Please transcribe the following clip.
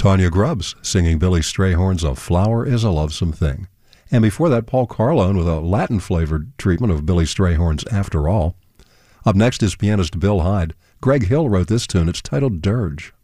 Tanya Grubbs singing Billy Strayhorn's A Flower is a Lovesome Thing. And before that, Paul Carlone with a Latin-flavored treatment of Billy Strayhorn's After All. Up next is pianist Bill Hyde. Greg Hill wrote this tune. It's titled Dirge.